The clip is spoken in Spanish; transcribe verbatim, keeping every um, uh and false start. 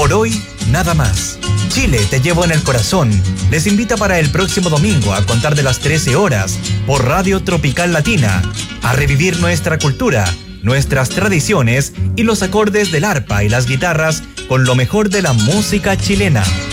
Por hoy, nada más. Chile, te llevo en el corazón. Les invita para el próximo domingo a contar de las trece horas por Radio Tropical Latina a revivir nuestra cultura, nuestras tradiciones y los acordes del arpa y las guitarras con lo mejor de la música chilena.